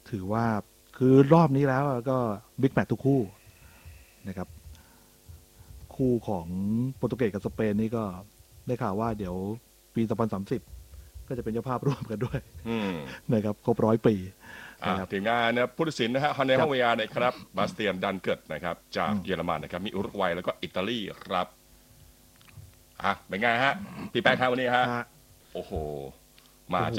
ถือว่าคือรอบนี้แล้วก็บิ๊กแมตช์ทุกคู่นะครับคู่ของโปรตุเกสกับสเปนนี่ก็ได้ข่าวว่าเดี๋ยวปี2030ก็จะเป็นเจ้าภาพร่วมกันด้วยนะครับครบ100 ปีนะครับถึงงานนะผู้ตัดสินนะฮะฮอนเนฮองเวียนะครับบาสเตียนดันเกิดนะครับจากเยอรมันนะครับมีอุรุกวัยแล้วก็อิตาลีครับเป็นไงฮะพี่แป๊กครับวันนี้ฮะโอ้โหมา